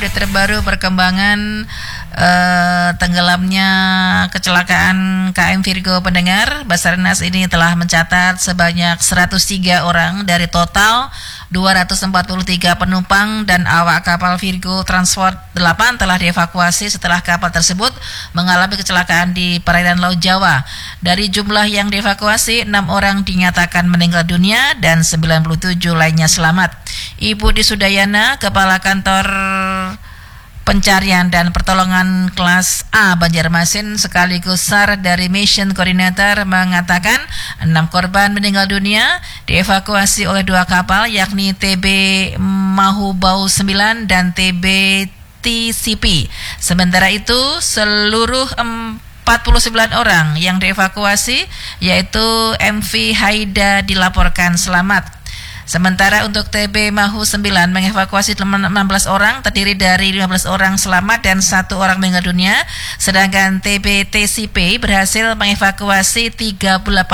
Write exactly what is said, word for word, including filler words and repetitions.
update terbaru perkembangan uh, tenggelamnya kecelakaan K M Virgo pendengar. Basarnas ini telah mencatat sebanyak seratus tiga orang dari total dua ratus empat puluh tiga penumpang dan awak kapal Virgo Transport delapan telah dievakuasi setelah kapal tersebut mengalami kecelakaan di perairan Laut Jawa. Dari jumlah yang dievakuasi, enam orang dinyatakan meninggal dunia dan sembilan puluh tujuh lainnya selamat. Ibu Disudayana, Kepala Kantor Pencarian dan Pertolongan Kelas A Banjarmasin sekaligus S A R dari Mission Coordinator mengatakan enam korban meninggal dunia dievakuasi oleh dua kapal yakni T B Mahubau sembilan dan T B T C P. Sementara itu seluruh empat puluh sembilan orang yang dievakuasi yaitu M V Haida dilaporkan selamat. Sementara untuk T B Mahu sembilan mengevakuasi enam belas orang, terdiri dari lima belas orang selamat dan satu orang meninggal dunia, sedangkan T B T C P berhasil mengevakuasi tiga puluh delapan